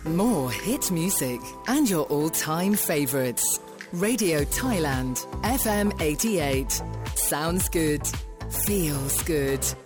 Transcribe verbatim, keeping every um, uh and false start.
More hit music and your all-time favourites. Radio Thailand, F M eighty-eight. Sounds good. Feels good.